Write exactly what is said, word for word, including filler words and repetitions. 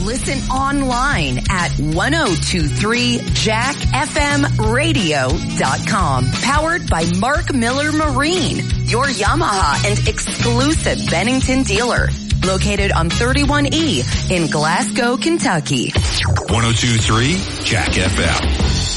Listen online at ten twenty-three jack f m radio dot com. Powered by Mark Miller Marine, your Yamaha and exclusive Bennington dealer. Located on thirty-one E in Glasgow, Kentucky. ten twenty-three Jack F M.